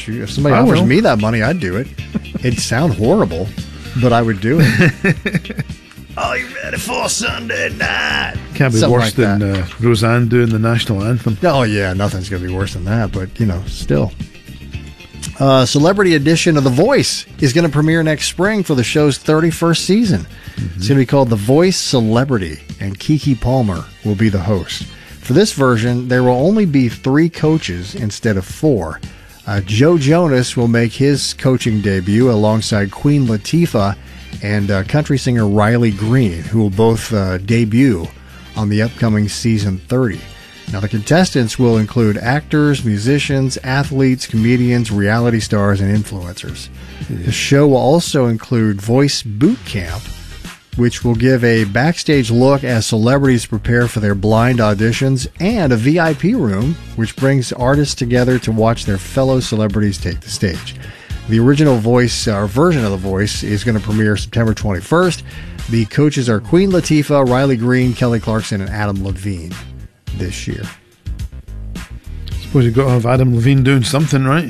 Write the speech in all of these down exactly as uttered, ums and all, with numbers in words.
much. If somebody I offers will. me that money, I'd do it. It'd sound horrible, but I would do it. Are you ready for Sunday night? Can't be Something worse like than uh, Roseanne doing the national anthem. Oh, yeah, nothing's going to be worse than that, but, you know, still. Uh, Celebrity edition of The Voice is going to premiere next spring for the show's thirty-first season. Mm-hmm. It's going to be called The Voice Celebrity, and Keke Palmer will be the host. For this version, there will only be three coaches instead of four. Uh, Joe Jonas will make his coaching debut alongside Queen Latifah and uh, country singer Riley Green, who will both uh, debut on the upcoming season thirty. Now, the contestants will include actors, musicians, athletes, comedians, reality stars, and influencers. Yeah. The show will also include Voice Boot Camp, which will give a backstage look as celebrities prepare for their blind auditions, and a V I P room, which brings artists together to watch their fellow celebrities take the stage. The original voice, or version of The Voice, is going to premiere September twenty-first. The coaches are Queen Latifah, Riley Green, Kelly Clarkson, and Adam Levine this year. Suppose you've got to have Adam Levine doing something, right?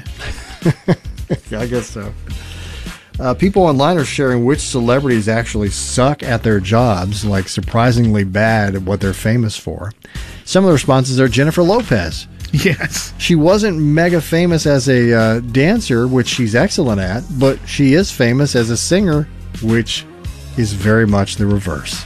I guess so. Uh, people online are sharing which celebrities actually suck at their jobs, like surprisingly bad at what they're famous for. Some of the responses are Jennifer Lopez. Yes. She wasn't mega famous as a uh, dancer, which she's excellent at, but she is famous as a singer, which is very much the reverse.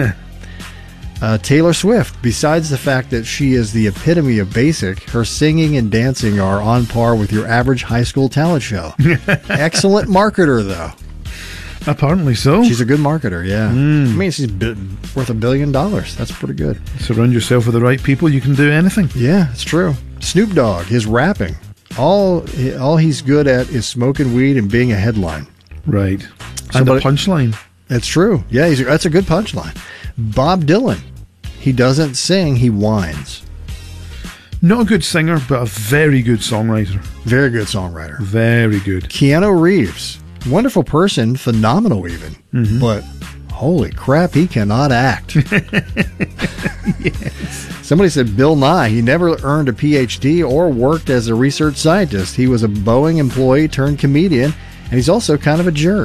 uh, Taylor Swift, besides the fact that she is the epitome of basic, her singing and dancing are on par with your average high school talent show. Excellent marketer, though. Apparently so. She's a good marketer, yeah. Mm. I mean, she's bi- worth a billion dollars. That's pretty good. Surround yourself with the right people, you can do anything. Yeah, it's true. Snoop Dogg, his rapping. All all he's good at is smoking weed and being a headline. Right. So, and a but- punchline. That's true. Yeah, he's, that's a good punchline. Bob Dylan, he doesn't sing, he whines. Not a good singer, but a very good songwriter. Very good songwriter. Very good. Keanu Reeves, wonderful person, phenomenal even, Mm-hmm. but holy crap, he cannot act. Yes. Somebody said Bill Nye, he never earned a P H D or worked as a research scientist. He was a Boeing employee turned comedian, and he's also kind of a jerk.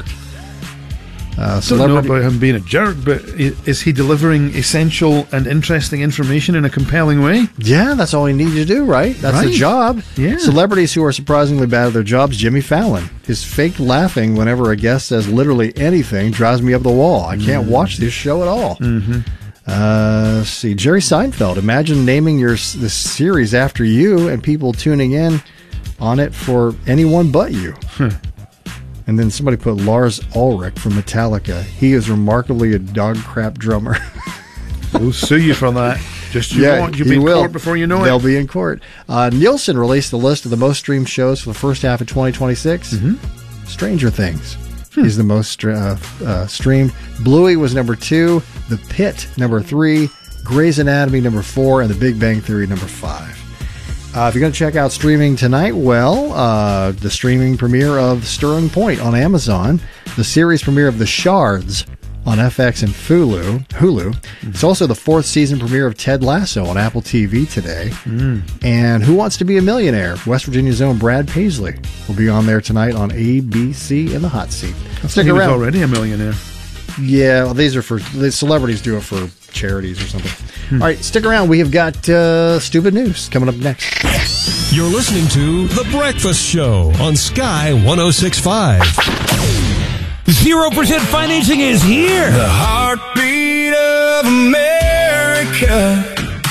Uh, I don't know celebrity- about him being a jerk, but i- is he delivering essential and interesting information in a compelling way? Yeah, that's all he needs to do, right? That's the Right. job. Yeah. Celebrities who are surprisingly bad at their jobs, Jimmy Fallon. His fake laughing whenever a guest says literally anything drives me up the wall. I can't watch this show at all. Mm-hmm. Uh, let's see, Jerry Seinfeld. Imagine naming your the series after you and people tuning in on it for anyone but you. Huh. And then somebody put Lars Ulrich from Metallica. He is remarkably a dog crap drummer. We'll sue you for that. Just you Yeah, want. You'll he be in will. court before you know They'll it. be in court. Uh, Nielsen released a list of the most streamed shows for the first half of twenty twenty-six. Mm-hmm. Stranger Things is the most str- uh, uh, streamed. Bluey was number two. The Pit, number three. Grey's Anatomy, number four. And The Big Bang Theory, number five. Uh, if you're going to check out streaming tonight, well, uh, the streaming premiere of Stirring Point on Amazon, the series premiere of The Shards on F X and Hulu. Hulu. Mm-hmm. It's also the fourth season premiere of Ted Lasso on Apple T V today. Mm. And Who Wants to Be a Millionaire? West Virginia's own Brad Paisley will be on there tonight on A B C in the hot seat. I Stick he was around. already a millionaire. Yeah, well, these are for the celebrities do it for charities or something. Hmm. All right, stick around. We have got uh, stupid news coming up next. You're listening to The Breakfast Show on Sky one oh six point five. Zero percent financing is here. The heartbeat of America.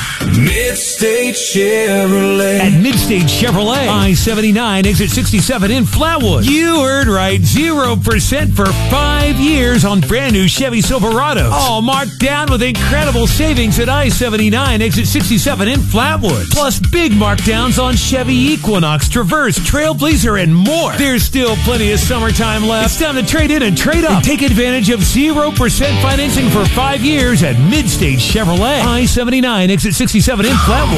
Midstate Chevrolet. At Midstate Chevrolet, I seventy-nine, exit sixty-seven in Flatwood. You heard right, zero percent for five years on brand new Chevy Silverados. All marked down with incredible savings at I seventy-nine, exit sixty-seven in Flatwood. Plus big markdowns on Chevy Equinox, Traverse, Trailblazer, and more. There's still plenty of summertime left. It's time to trade in and trade up. And take advantage of zero percent financing for five years at Midstate Chevrolet. I seventy-nine, exit sixty-seven in Flatwood.